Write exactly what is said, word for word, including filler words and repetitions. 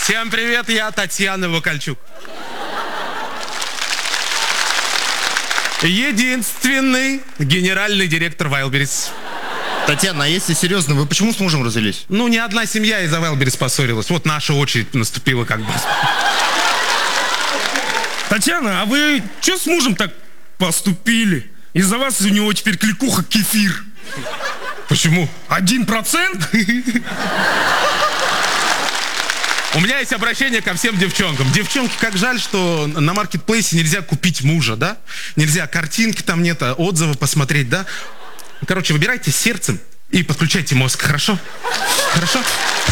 Всем привет, я Татьяна Вакальчук. Единственный генеральный директор Wildberries. Татьяна, а если серьезно, вы почему с мужем развелись? Ну, ни одна семья из-за Wildberries поссорилась. Вот наша очередь наступила как бы. Татьяна, а вы что с мужем так поступили? Из-за вас у него теперь кликуха кефир. Почему? Один процент? У меня есть обращение ко всем девчонкам. Девчонки, как жаль, что на маркетплейсе нельзя купить мужа, да? Нельзя, картинки там нет, отзывы посмотреть, да? Короче, выбирайте сердцем и подключайте мозг, хорошо? Хорошо?